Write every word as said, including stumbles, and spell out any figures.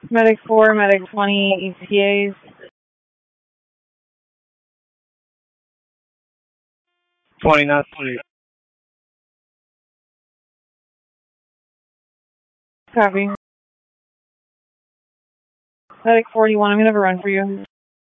Medic four, Medic twenty, E T As. twenty, not twenty. Copy. Medic forty-one, I'm gonna have a run for you.